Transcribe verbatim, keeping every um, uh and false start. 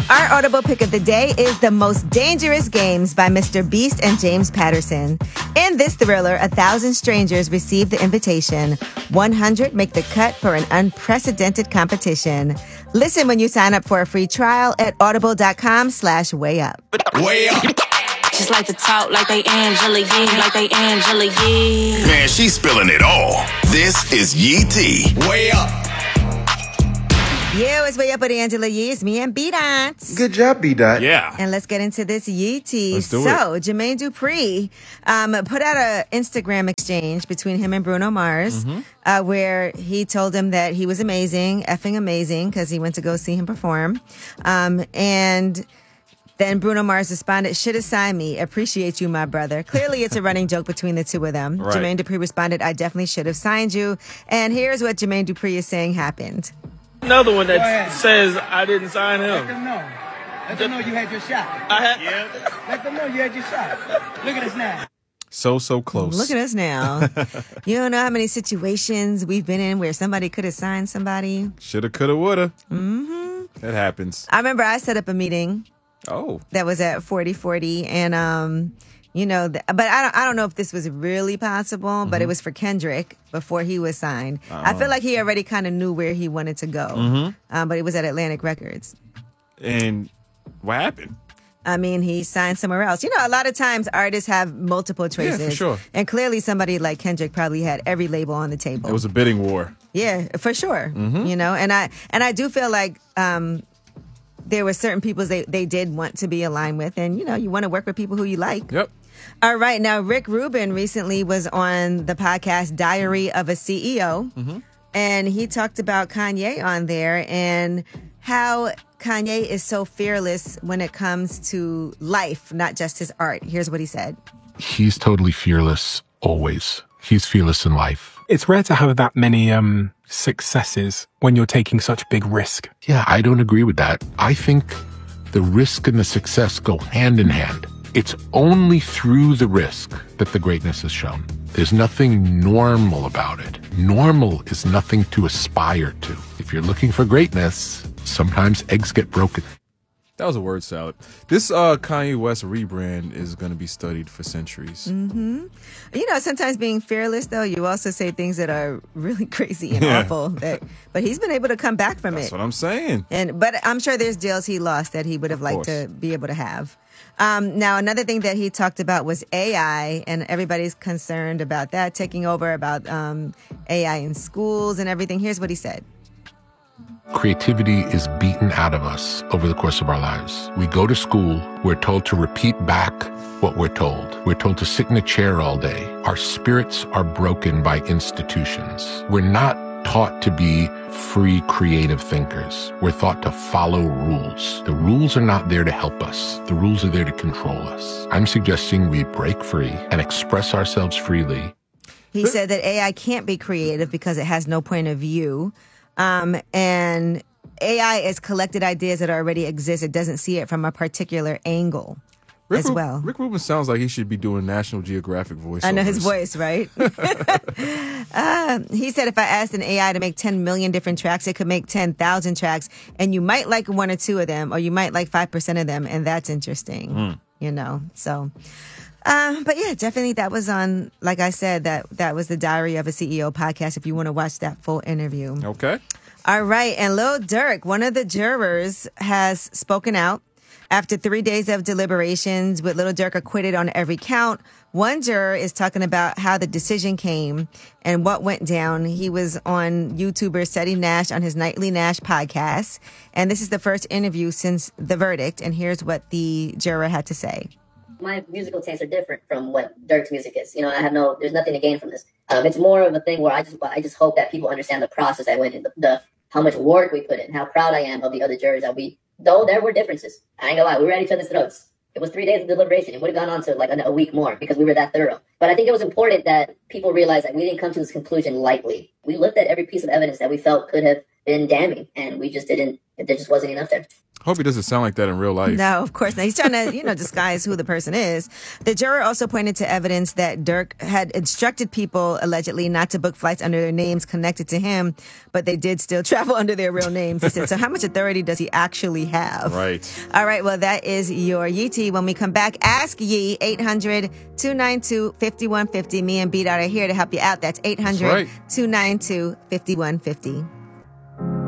Our Audible pick of the day is The Most Dangerous Games by Mister Beast and James Patterson. In this thriller, a thousand strangers receive the invitation. one hundred make the cut for an unprecedented competition. Listen when you sign up for a free trial at audible.com slash way up. Way up. Just like to talk like they Angela Yee, like they Angela Yee. Man, she's spilling it all. This is Yee T. Way up. Yo, it's Way Up with Angela Yee. It's me and B-Dot. Good job, B-Dot. Yeah. And let's get into this Yee T. Let's do so, it. Jermaine Dupri um, put out an Instagram exchange between him and Bruno Mars Mm-hmm. uh, where he told him that he was amazing, effing amazing, because he went to go see him perform. Um, and then Bruno Mars responded, should have signed me. Appreciate you, my brother. Clearly, it's a running joke between the two of them. Right. Jermaine Dupri responded, I definitely should have signed you. And here's what Jermaine Dupri is saying happened. Another one that says I didn't sign him. Let them know. Let them know you had your shot. I had, yeah. Let them know you had your shot. Look at us now. So, so close. Look at us now. You don't know how many situations we've been in where somebody could have signed somebody. Shoulda, coulda, woulda. Mm-hmm. That happens. I remember I set up a meeting Oh. that was at forty forty, and um, you know, th- but I don't, I don't know if this was really possible, mm-hmm. but it was for Kendrick before he was signed. Uh-oh. I feel like he already kind of knew where he wanted to go, mm-hmm. um, but it was at Atlantic Records. And what happened? I mean, he signed somewhere else. You know, a lot of times artists have multiple choices. Yeah, for sure. And clearly somebody like Kendrick probably had every label on the table. It was a bidding war. Yeah, for sure. Mm-hmm. You know, and I and I do feel like um, there were certain people they, they did want to be aligned with. And, you know, you want to work with people who you like. Yep. All right. Now, Rick Rubin recently was on the podcast Diary of a C E O. Mm-hmm. And he talked about Kanye on there and how Kanye is so fearless when it comes to life, not just his art. Here's what he said. He's totally fearless, always. He's fearless in life. It's rare to have that many um, successes when you're taking such big risk. Yeah, I don't agree with that. I think the risk and the success go hand in hand. It's only through the risk that the greatness is shown. There's nothing normal about it. Normal is nothing to aspire to. If you're looking for greatness, sometimes eggs get broken. That was a word salad. This uh, Kanye West rebrand is going to be studied for centuries. Mm-hmm. You know, sometimes being fearless, though, you also say things that are really crazy and Yeah. awful. That, but he's been able to come back from That's it. what I'm saying. And but I'm sure there's deals he lost that he would have Of liked course. to be able to have. Um, now, another thing that he talked about was A I, and everybody's concerned about that taking over, about um, A I in schools and everything. Here's what he said. Creativity is beaten out of us over the course of our lives. We go to school, we're told to repeat back what we're told. We're told to sit in a chair all day. Our spirits are broken by institutions. We're not taught to be free, creative thinkers. We're thought to follow rules. The rules are not there to help us. The rules are there to control us. I'm suggesting we break free and express ourselves freely. He said that A I can't be creative because it has no point of view. Um, and A I is collected ideas that already exist. It doesn't see it from a particular angle Rick as Ru- well. Rick Rubin sounds like he should be doing National Geographic voiceovers. I know his voice, right? uh, he said if I asked an A I to make ten million different tracks, it could make ten thousand tracks. And you might like one or two of them, or you might like five percent of them. And that's interesting, mm. you know, so... Uh, but yeah, definitely that was on, like I said, that, that was the Diary of a C E O podcast if you want to watch that full interview. Okay. All right. And Lil Durk, one of the jurors, has spoken out. After three days of deliberations with Lil Durk acquitted on every count, one juror is talking about how the decision came and what went down. He was on YouTuber Seti Nash on his Nightly Nash podcast. And this is the first interview since the verdict. And here's what the juror had to say. My musical tastes are different from what Durk's music is. You know, I have no, there's nothing to gain from this. Um, it's more of a thing where I just, I just hope that people understand the process I went in, the, the how much work we put in, how proud I am of the other jurors that we, though there were differences. I ain't gonna lie, we were at each other's throats. It was three days of deliberation. It would have gone on to like a, a week more because we were that thorough. But I think it was important that people realize that we didn't come to this conclusion lightly. We looked at every piece of evidence that we felt could have been damning, and we just didn't, there just wasn't enough there. Hope he doesn't sound like that in real life. No, of course not. He's trying to, you know, disguise who the person is. The juror also pointed to evidence that Dirk had instructed people, allegedly, not to book flights under their names connected to him, but they did still travel under their real names. He said, so how much authority does he actually have? Right. All right, well, that is your Yee T. When we come back, ask Yee, eight hundred, two nine two, five one five zero. Me and B-Dot are here to help you out. That's eight hundred, two nine two, five one five zero.